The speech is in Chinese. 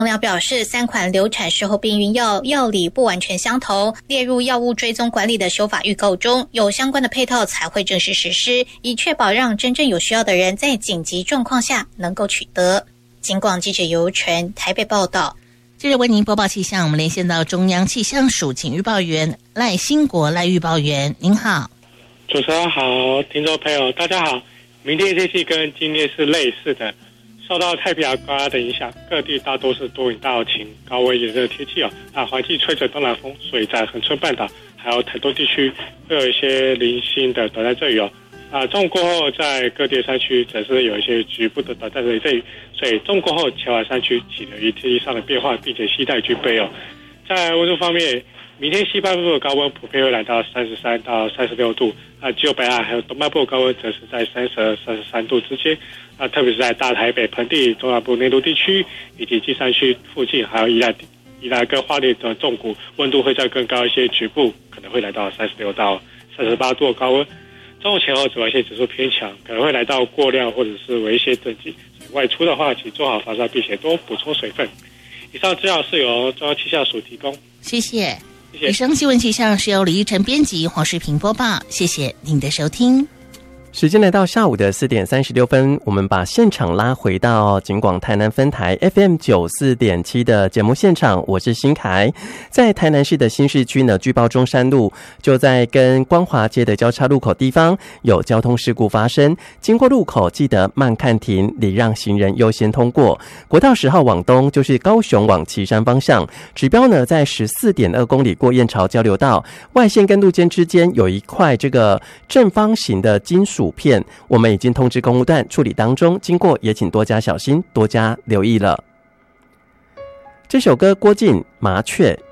糖疗表示，3款流产事后避孕药药理不完全相同，列入药物追踪管理的修法预告中，有相关的配套才会正式实施，以确保让真正有需要的人在紧急状况下能够取得。警广记者尤纯台北报道。 接着为您播报气象，我们连线到中央气象署请预报员赖兴国赖预报员，您好。 主持人好，听众朋友大家好。明天天气跟今天是类似的，受到太平洋高压的影响，各地大多是多云到晴，高温炎热的天气环境吹着东南风，所以在恒春半岛还有台东地区会有一些零星的短暂阵雨中午过后在各地山区则是有一些局部的短暂的阵雨，所以中午过后前往山区请留意天气上的变化，并且携带军备在温度方面，明天西半部的高温普遍会来到33到36度，只有北岸还有东半部的高温则是在32、33度之间。特别是在大台北盆地、中南部内陆地区以及金山区附近，还有宜兰跟花莲的纵谷，温度会再更高一些，局部可能会来到36到38度的高温。中午前后紫外线指数偏强，可能会来到过量或者是危险等级。外出的话，请做好防晒，并且多补充水分。以上资料是由中央气象署提供。 谢谢。以上新闻气象是由李依晨编辑，黄世平播报。谢谢您的收听。 时间来到下午的4点36分，我们把现场拉回到警广台南分台 FM 94.7的节目现场，我是新凯。在台南市的新市区呢，据报中山路就在跟光华街的交叉路口地方有交通事故发生，经过路口记得慢看停，礼让行人优先通过。国道10号往东就是高雄往旗山方向，指标呢在 14.2 公里过燕巢交流道外线跟路肩之间有一块这个正方形的金属片，我们已经通知公务段处理当中，经过也请多加小心，多加留意了。这首歌郭靖麻雀